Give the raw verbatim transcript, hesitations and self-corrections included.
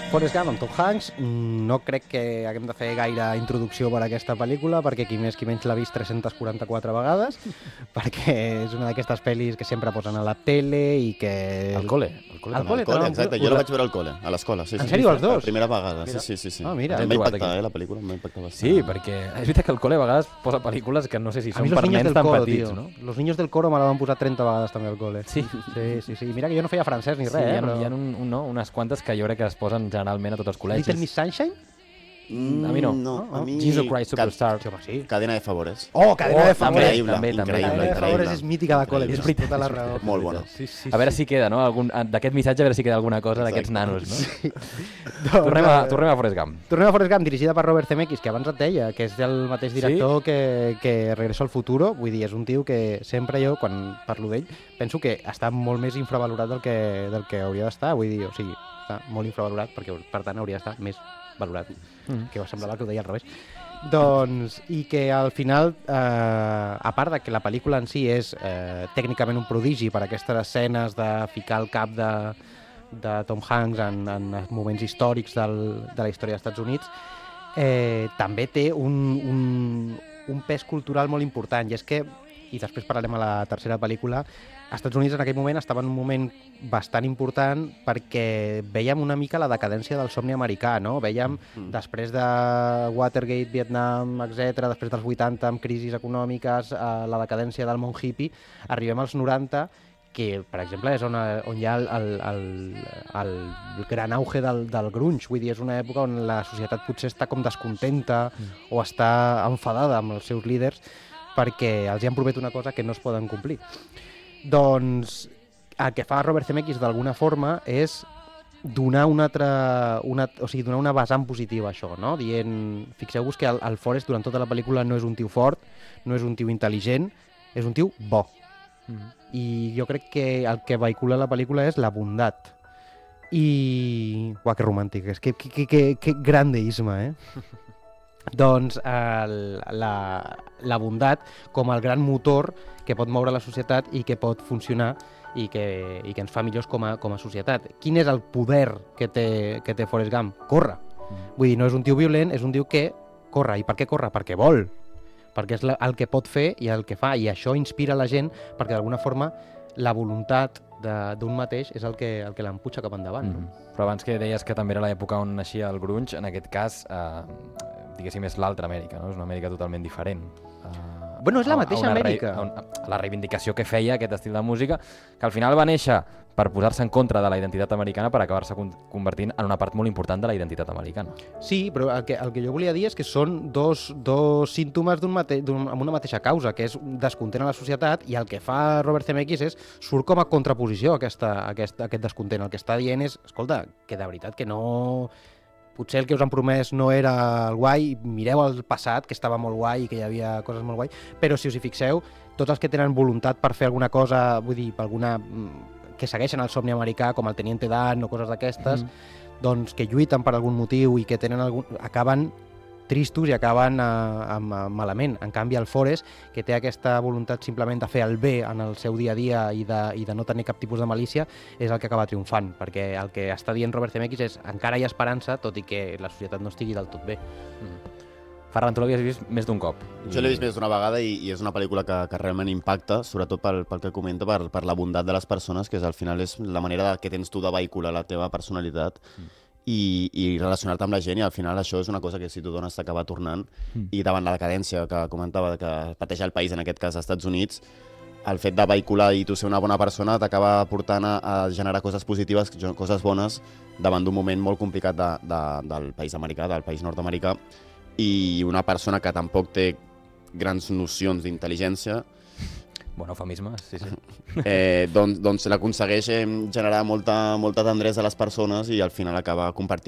Forrest Gump amb Tom Hanks, no crec que haguem de fer gaire introducció per a aquesta pel·lícula, perquè qui més qui menys l'ha vist tres-centes quaranta-quatre vegades, perquè és una d'aquestes pel·lis que sempre posen a la tele i que... Al cole. Al cole, al cole, Al cole, exacte. Jo la vaig veure al cole, a l'escola. Sí, en sí, sèrio, sí. els dos? La primera vegada, Mira. sí, sí, sí. Ah, mira. Em va trobat impactar, aquí. eh, la pel·lícula, em va impactar bastant. Sí, perquè és veritat que al cole a vegades posa pel·lícules que no sé si A mi són los per niños nens del tan coro, petits, tio. no? Los niños del coro me la van posar trenta vegades també al cole. Sí. Sí, sí, sí. Mira que jo no feia francès ni Sí, res, hi eh? ha, Però... hi ha un, un, no, unes quantes que jo crec que es posen generalment a tots els col·legis. Little Miss Sunshine? Mm, a mi no. No, a No? mi... Jesus Christ Superstar. Sí, home, sí. Cadena de favores. Oh, Cadena Oh, de també, Favores. Increïble, també, també. increïble, Cadena de increïble. Favores és mítica de col·le, Increïble. tens tota la raó. Molt bona. Sí, sí, A veure sí. si queda, no? Algun, d'aquest missatge, a veure si queda alguna cosa d'aquests Exacte. nanos, no? Sí. Tornem, a, Doncs, tornem a Forrest Gump. Tornem a Forrest Gump, dirigida per Robert Zemeckis, que abans et deia, que és el mateix director que, que Regreso al Futuro. Vull dir, és un tio que sempre jo, quan parlo d'ell, penso que està molt més infravalorat del que, del que hauria d'estar. Vull dir, o sigui, està molt infravalorat, perquè per tant hauria d'estar més valorat, Mm. que semblava que ho deia al revés. Doncs, i que al final, eh, a part de que la pel·lícula en si és eh, tècnicament un prodigi per aquestes escenes de ficar el cap de, de Tom Hanks en, en moments històrics del, de la història dels Estats Units, eh, també té un, un, un pes cultural molt important, i és que, i després parlarem a la tercera pel·lícula, als Estats Units en aquell moment estava en un moment bastant important perquè veiem una mica la decadència del somni americà, no? Veiem, Mm. després de Watergate, Vietnam, etcètera, després dels vuitanta amb crisis econòmiques, eh, la decadència del món hippie, arribem als noranta, que, per exemple, és on, on hi ha el, el, el, el gran auge del, del grunge. Vull dir, és una època on la societat potser està com descontenta mm. o està enfadada amb els seus líders perquè els hi han promès una cosa que no es poden complir. Doncs el que fa Robert Zemeckis d'alguna forma és donar una altra, una, o sigui, donar una vessant positiva a això, no? Dient, fixeu-vos que el, el Forrest durant tota la pel·lícula no és un tio fort, no és un tio intel·ligent, és un tio bo. Mm. I jo crec que el que vehicula la pel·lícula és la bondat. I... Uah, que romàntic, és que, que, que, que, que gran deisme, eh? Doncs el, la, la bondat com el gran motor que pot moure la societat i que pot funcionar i que, i que ens fa millors com a, com a societat. Quin és el poder que té, que té Forrest Gump? Corre. Mm. Vull dir, no és un tio violent, és un tio que corre. I per què corre? Perquè vol. Perquè és la, el que pot fer i el que fa. I això inspira la gent perquè d'alguna forma la voluntat d'un mateix és el que, el que l'empuja cap endavant. Mm. No? Però abans que deies que també era l'època on naixia el grunge, en aquest cas, eh, diguéssim, és l'altra Amèrica, no? És una Amèrica totalment diferent. Uh, Bueno, és la mateixa Amèrica. A, una, a la reivindicació que feia aquest estil de música, que al final va néixer per posar-se en contra de la identitat americana per acabar-se con convertint en una part molt important de la identitat americana. Sí, però el que, el que jo volia dir és que són dos, dos símptomes d'un mate, d'un, amb una mateixa causa, que és descontent a la societat, i el que fa Robert Zemeckis és surt com a contraposició a, aquesta, a aquest, a aquest descontent. El que està dient és, escolta, que de veritat que no... Potser el que us han promès no era el guai, mireu el passat, que estava molt guai i que hi havia coses molt guai, però si us hi fixeu, tots els que tenen voluntat per fer alguna cosa, vull dir, per alguna... que segueixen el somni americà, com el Teniente Dan o coses d'aquestes, mm. doncs que lluiten per algun motiu i que tenen algun... acaben tristos i acaben eh, amb, amb malament. En canvi, el Forrest, que té aquesta voluntat simplement de fer el bé en el seu dia a dia i de, i de no tenir cap tipus de malícia, és el que acaba triomfant, perquè el que està dient Robert Zemeckis és encara hi ha esperança, tot i que la societat no estigui del tot bé. Mm. Ferran, tu l'havies vist més d'un cop. Jo l'he vist més d'una vegada i, i és una pel·lícula que, que realment impacta, sobretot pel, pel que comenta, per, per la bondat de les persones, que és, al final és la manera de, que tens tu de vehicular la teva personalitat mm. i, i relacionar-te amb la gent, i al final això és una cosa que si tu dones t'acaba tornant, mm. i davant la decadència que comentava, que pateix el país, en aquest cas als Estats Units, el fet de vehicular i tu ser una bona persona t'acaba portant a, a generar coses positives, coses bones, davant d'un moment molt complicat de, de, del país americà, del país nord-americà, i una persona que tampoc té grans nocions d'intel·ligència, bon eufemisme, sí, sí. eh, doncs, doncs l'aconsegueix generar molta, molta tendresa a les persones i al final acaba compartint